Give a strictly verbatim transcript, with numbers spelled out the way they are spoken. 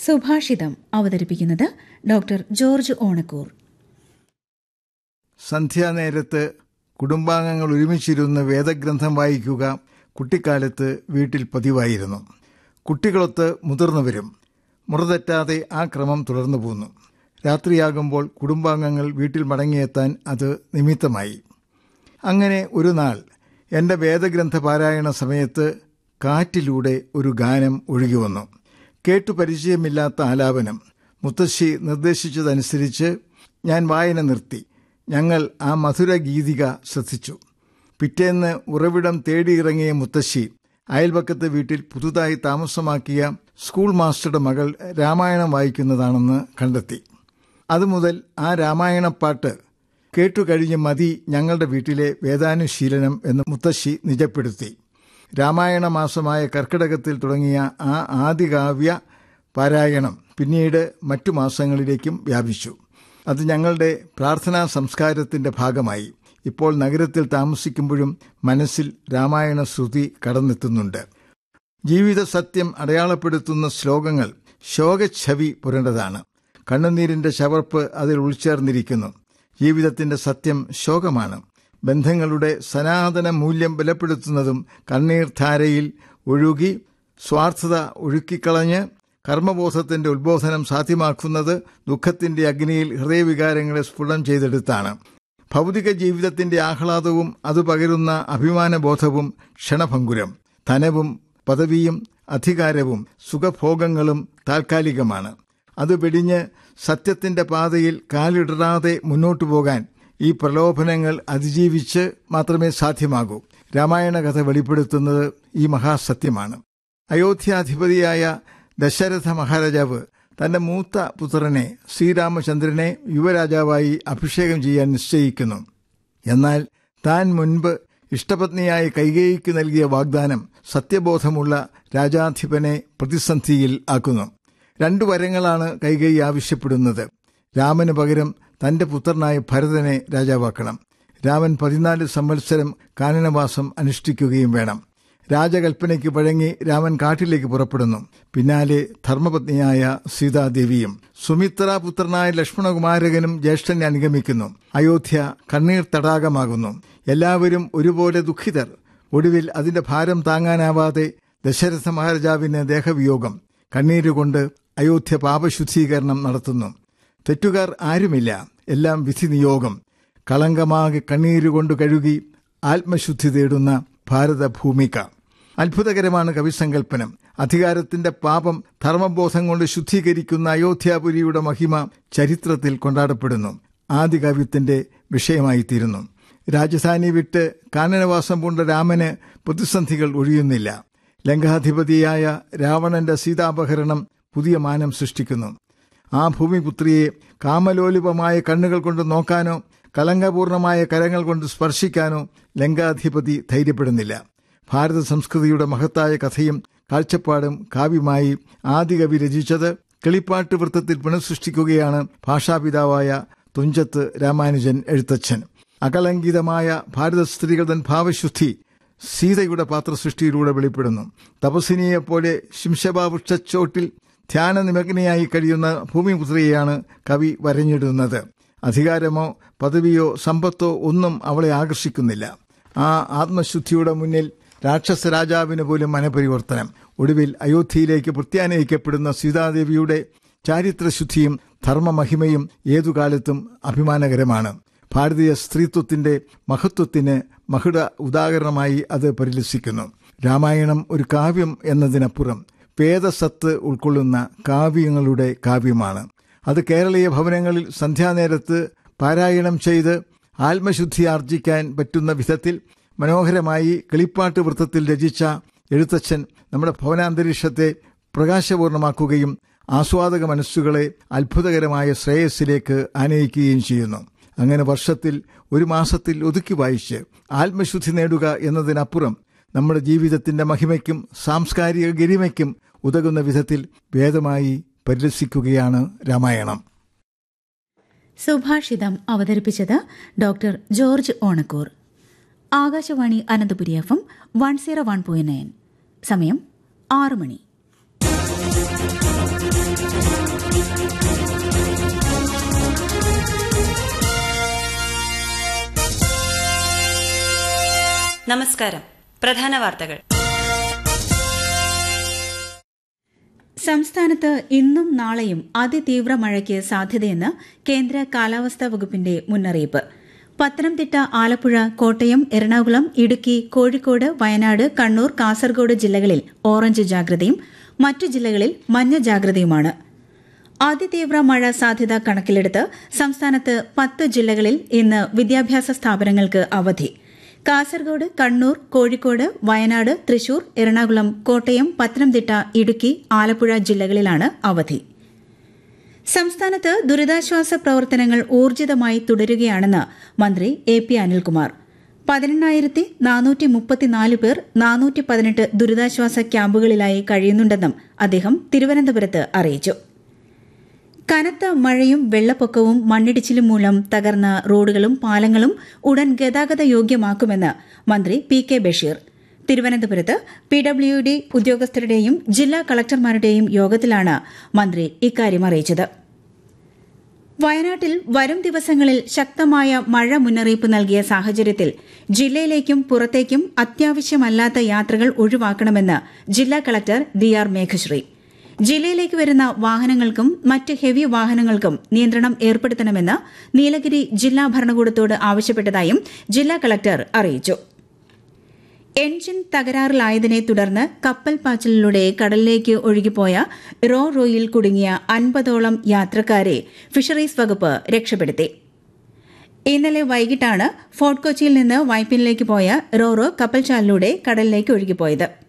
സുഭാഷിതം അവതരിപ്പിക്കുന്നത് doctor George Onakkoor. സന്ധ്യാനേരത്ത് കുടുംബാംഗങ്ങൾ ഒരുമിച്ചിരുന്ന് വേദഗ്രന്ഥം വായിക്കുക കുട്ടിക്കാലത്ത് വീട്ടിൽ പതിവായിരുന്നു. കുട്ടികളൊത്ത് മുതിർന്നവരും മുറതെറ്റാതെ ആ ക്രമം തുടർന്നു പോന്നു. രാത്രിയാകുമ്പോൾ കുടുംബാംഗങ്ങൾ വീട്ടിൽ മടങ്ങിയെത്താൻ അത് നിമിത്തമായി. അങ്ങനെ ഒരു നാൾ എൻ്റെ വേദഗ്രന്ഥ പാരായണ സമയത്ത് കാറ്റിലൂടെ ഒരു ഗാനം ഒഴുകി വന്നു. കേട്ടു പരിചയമില്ലാത്ത ആലാപനം. മുത്തശ്ശി നിർദ്ദേശിച്ചതനുസരിച്ച് ഞാൻ വായന നിർത്തി. ഞങ്ങൾ ആ മധുര ഗീതിക ശ്രദ്ധിച്ചു. പിറ്റേന്ന് ഉറവിടം തേടിയിറങ്ങിയ മുത്തശ്ശി അയൽപക്കത്തെ വീട്ടിൽ പുതുതായി താമസമാക്കിയ സ്കൂൾ മാസ്റ്ററുടെ മകൾ രാമായണം വായിക്കുന്നതാണെന്ന് കണ്ടെത്തി. അതുമുതൽ ആ രാമായണപ്പാട്ട് കേട്ടുകഴിഞ്ഞ് മതി ഞങ്ങളുടെ വീട്ടിലെ വേദാനുശീലനം എന്ന് മുത്തശ്ശി നിജപ്പെടുത്തി. രാമായണ മാസമായ കർക്കിടകത്തിൽ തുടങ്ങിയ ആ ആദികാവ്യ പാരായണം പിന്നീട് മറ്റു മാസങ്ങളിലേക്കും വ്യാപിച്ചു. അത് ഞങ്ങളുടെ പ്രാർത്ഥനാ സംസ്കാരത്തിന്റെ ഭാഗമായി. ഇപ്പോൾ നഗരത്തിൽ താമസിക്കുമ്പോഴും മനസ്സിൽ രാമായണ ശ്രുതി കടന്നെത്തുന്നുണ്ട്. ജീവിത സത്യം അടയാളപ്പെടുത്തുന്ന ശ്ലോകങ്ങൾ ശോകച്ഛവി പുരണ്ടതാണ്. കണ്ണുനീരിന്റെ ചവർപ്പ് അതിൽ ഉൾച്ചേർന്നിരിക്കുന്നു. ജീവിതത്തിന്റെ സത്യം ശോകമാണ്. ബന്ധങ്ങളുടെ സനാതന മൂല്യം ബലപ്പെടുത്തുന്നതും കണ്ണീർധാരയിൽ ഒഴുകി സ്വാർത്ഥത ഒഴുക്കിക്കളഞ്ഞ് കർമ്മബോധത്തിന്റെ ഉത്ബോധനം സാധ്യമാക്കുന്നത് ദുഃഖത്തിന്റെ അഗ്നിയിൽ ഹൃദയവികാരങ്ങളെ സ്ഫുടം ചെയ്തെടുത്താണ്. ഭൗതിക ജീവിതത്തിന്റെ ആഹ്ലാദവും അത് പകരുന്ന അഭിമാനബോധവും ക്ഷണഭങ്കുരം. ധനവും പദവിയും അധികാരവും സുഖഭോഗങ്ങളും താൽക്കാലികമാണ്. അത് വെടിഞ്ഞ് സത്യത്തിന്റെ പാതയിൽ കാലിടറാതെ മുന്നോട്ടു പോകാൻ ഈ പ്രലോഭനങ്ങൾ അതിജീവിച്ച് മാത്രമേ സാധ്യമാകൂ. രാമായണ കഥ വെളിപ്പെടുത്തുന്നത് ഈ മഹാസത്യമാണ്. അയോധ്യാധിപതിയായ ദശരഥ മഹാരാജാവ് തന്റെ മൂത്ത പുത്രനെ ശ്രീരാമചന്ദ്രനെ യുവരാജാവായി അഭിഷേകം ചെയ്യാൻ നിശ്ചയിക്കുന്നു. എന്നാൽ താൻ മുൻപ് ഇഷ്ടപത്നിയായ കൈകേയിക്ക് നൽകിയ വാഗ്ദാനം സത്യബോധമുള്ള രാജാധിപനെ പ്രതിസന്ധിയിൽ ആക്കുന്നു. രണ്ടു വരങ്ങളാണ് കൈകേയി ആവശ്യപ്പെടുന്നത്. രാമന് പകരം തന്റെ പുത്രനായ ഭരതനെ രാജാവാക്കണം. രാമൻ പതിനാല് സംവത്സരം കാനനവാസം അനുഷ്ഠിക്കുകയും വേണം. രാജകൽപ്പനയ്ക്ക് വഴങ്ങി രാമൻ കാട്ടിലേക്ക് പുറപ്പെടുന്നു. പിന്നാലെ ധർമ്മപത്നിയായ സീതാദേവിയും. സുമിത്രാപുത്രനായ ലക്ഷ്മണകുമാരകനും ജ്യേഷ്ഠനെ അനുഗമിക്കുന്നു. അയോധ്യ കണ്ണീർ തടാകമാകുന്നു. എല്ലാവരും ഒരുപോലെ ദുഃഖിതർ. ഒടുവിൽ അതിന്റെ ഭാരം താങ്ങാനാവാതെ ദശരഥ മഹാരാജാവിന് ദേഹവിയോഗം. കണ്ണീരുകൊണ്ട് അയോധ്യ പാപശുദ്ധീകരണം നടത്തുന്നു. തെറ്റുകാർ ആരുമില്ല, എല്ലാം വിധി നിയോഗം. കളങ്കമാകെ കണ്ണീരുകൊണ്ട് കഴുകി ആത്മശുദ്ധി തേടുന്ന ഭാരതഭൂമിക. അത്ഭുതകരമാണ് കവിസങ്കല്പനം. അധികാരത്തിന്റെ പാപം ധർമ്മബോധം കൊണ്ട് ശുദ്ധീകരിക്കുന്ന അയോധ്യാപുരിയുടെ മഹിമ ചരിത്രത്തിൽ കൊണ്ടാടപ്പെടുന്നു. ആദികാവ്യത്തിന്റെ വിഷയമായിത്തീരുന്നു. രാജധാനി വിട്ട് കാനനവാസം പൂണ്ട രാമന് പ്രതിസന്ധികൾ ഒഴിയുന്നില്ല. ലങ്കാധിപതിയായ രാവണന്റെ സീതാപഹരണം പുതിയ മാനം സൃഷ്ടിക്കുന്നു. ആ ഭൂമിപുത്രിയെ കാമലോലുപമായ കണ്ണുകൾ കൊണ്ട് നോക്കാനോ കലങ്കപൂർണമായ കരങ്ങൾ കൊണ്ട് സ്പർശിക്കാനോ ലങ്കാധിപതി ധൈര്യപ്പെടുന്നില്ല. ഭാരത സംസ്കൃതിയുടെ മഹത്തായ കഥയും കാഴ്ചപ്പാടും കാവ്യമായി ആദികവി രചിച്ചത് കിളിപ്പാട്ട് വൃത്തത്തിൽ പുനഃസൃഷ്ടിക്കുകയാണ് ഭാഷാപിതാവായ തുഞ്ചത്ത് രാമാനുജൻ എഴുത്തച്ഛൻ. അകലങ്കിതമായ ഭാരത സ്ത്രീകളുടെ ഭാവശുദ്ധി സീതയുടെ പാത്രസൃഷ്ടിയിലൂടെ വെളിപ്പെടുന്നു. തപസ്വിനിയെപ്പോലെ ശിംശഭാവൃക്ഷച്ചോട്ടിൽ ധ്യാനനിമഗ്നയായി കഴിയുന്ന ഭൂമിപുത്രിയെയാണ് കവി വരഞ്ഞിടുന്നത്. അധികാരമോ പദവിയോ സമ്പത്തോ ഒന്നും അവളെ ആകർഷിക്കുന്നില്ല. ആ ആത്മശുദ്ധിയുടെ മുന്നിൽ രാക്ഷസ രാജാവിന് പോലും മനപരിവർത്തനം. ഒടുവിൽ അയോധ്യയിലേക്ക് പ്രത്യാനയിക്കപ്പെടുന്ന സീതാദേവിയുടെ ചാരിത്രശുദ്ധിയും ധർമ്മമഹിമയും ഏതുകാലത്തും അഭിമാനകരമാണ്. ഭാരതീയ സ്ത്രീത്വത്തിന്റെ മഹത്വത്തിന് മഹുട ഉദാഹരണമായി അത് പരിലസിക്കുന്നു. രാമായണം ഒരു കാവ്യം എന്നതിനപ്പുറം വേദസത്ത് ഉൾക്കൊള്ളുന്ന കാവ്യങ്ങളുടെ കാവ്യമാണ്. അത് കേരളീയ ഭവനങ്ങളിൽ സന്ധ്യാനേരത്ത് പാരായണം ചെയ്ത് ആത്മശുദ്ധി ആർജിക്കാൻ പറ്റുന്ന വിധത്തിൽ മനോഹരമായി കിളിപ്പാട്ട് വൃത്തത്തിൽ രചിച്ച എഴുത്തച്ഛൻ നമ്മുടെ ഭവനാന്തരീക്ഷത്തെ പ്രകാശപൂർണമാക്കുകയും ആസ്വാദക മനസ്സുകളെ അത്ഭുതകരമായ ശ്രേയസ്സിലേക്ക് ആനയിക്കുകയും ചെയ്യുന്നു. അങ്ങനെ വർഷത്തിൽ ഒരു മാസത്തിൽ ഒതുക്കി വായിച്ച് ആത്മശുദ്ധി നേടുക എന്നതിനപ്പുറം നമ്മുടെ ജീവിതത്തിന്റെ മഹിമയ്ക്കും സാംസ്കാരിക ഗരിമയ്ക്കും ഉതകുന്ന വിധത്തിൽ വേദമായി പരിലസിക്കുകയാണ് രാമായണം. സുഭാഷിതം അവതരിപ്പിച്ചത് doctor George Onakkoor. Akashvani Ananthapuri F M one zero one point nine. സമയം ആറ് മണി. നമസ്കാരം. പ്രധാന വാർത്തകൾ. സംസ്ഥാനത്ത് ഇന്നും നാളെയും അതിതീവ്ര മഴയ്ക്ക് സാധ്യതയെന്ന് കേന്ദ്ര കാലാവസ്ഥാ വകുപ്പിന്റെ മുന്നറിയിപ്പ്. പത്തനംതിട്ട, ആലപ്പുഴ, കോട്ടയം, എറണാകുളം, ഇടുക്കി, കോഴിക്കോട്, വയനാട്, കണ്ണൂർ, കാസർഗോഡ് ജില്ലകളിൽ ഓറഞ്ച് ജാഗ്രതയും മറ്റു ജില്ലകളിൽ മഞ്ഞ ജാഗ്രതയുമാണ്. അതിതീവ്ര മഴ സാധ്യത കണക്കിലെടുത്ത് സംസ്ഥാനത്ത് പത്ത് ജില്ലകളിൽ ഇന്ന് വിദ്യാഭ്യാസ സ്ഥാപനങ്ങൾക്ക് അവധി. കാസർഗോഡ്, കണ്ണൂർ, കോഴിക്കോട്, വയനാട്, തൃശൂർ, എറണാകുളം, കോട്ടയം, പത്തനംതിട്ട, ഇടുക്കി, ആലപ്പുഴ ജില്ലകളിലാണ് അവധി. സംസ്ഥാനത്ത് ദുരിതാശ്വാസ പ്രവർത്തനങ്ങൾ ഊർജിതമായി തുടരുകയാണെന്ന് മന്ത്രി എ പി അനിൽകുമാർ. പതിനെണ്ണായിരത്തി നാനൂറ്റി മുപ്പത്തിനാല് പേർ നാനൂറ്റി പതിനെട്ട് ദുരിതാശ്വാസ ക്യാമ്പുകളിലായി കഴിയുന്നുണ്ടെന്നും അദ്ദേഹം തിരുവനന്തപുരത്ത് അറിയിച്ചു. കനത്ത മഴയും വെള്ളപ്പൊക്കവും മണ്ണിടിച്ചിലും മൂലം തകർന്ന റോഡുകളും പാലങ്ങളും ഉടൻ ഗതാഗത യോഗ്യമാക്കുമെന്ന് മന്ത്രി പി കെ ബഷീർ തിരുവനന്തപുരത്ത് പി ഡബ്ല്യു ഡി ഉദ്യോഗസ്ഥരുടെയും ജില്ലാ കളക്ടർമാരുടെയും യോഗത്തിലാണ് മന്ത്രി ഇക്കാര്യം അറിയിച്ചത്. വയനാട്ടിൽ വരും ദിവസങ്ങളിൽ ശക്തമായ മഴ മുന്നറിയിപ്പ് നൽകിയ സാഹചര്യത്തിൽ ജില്ലയിലേക്കും പുറത്തേക്കും അത്യാവശ്യമല്ലാത്ത യാത്രകൾ ഒഴിവാക്കണമെന്ന് ജില്ലാ കളക്ടർ ഡി ആർ മേഘശ്രീ. ജില്ലയിലേക്ക് വരുന്ന വാഹനങ്ങൾക്കും മറ്റ് ഹെവി വാഹനങ്ങൾക്കും നിയന്ത്രണം ഏർപ്പെടുത്തണമെന്ന് നീലഗിരി ജില്ലാ ഭരണകൂടത്തോട് ആവശ്യപ്പെട്ടതായും ജില്ലാ കളക്ടർ അറിയിച്ചു. എൻജിൻ തകരാറിലായതിനെ തുടർന്ന് കപ്പൽ പാച്ചിലിലൂടെ കടലിലേക്ക് ഒഴുകിപ്പോയ റോ റോയിൽ കുടുങ്ങിയ അൻപതോളം യാത്രക്കാരെ ഫിഷറീസ് വകുപ്പ് രക്ഷപ്പെടുത്തി. ഇന്നലെ വൈകിട്ടാണ് ഫോർട്ട് കൊച്ചിയിൽ നിന്ന് വൈപ്പിനിലേക്ക് പോയ റോ റോ കപ്പൽചാലിലൂടെ കടലിലേക്ക് ഒഴുകിപ്പോയത്.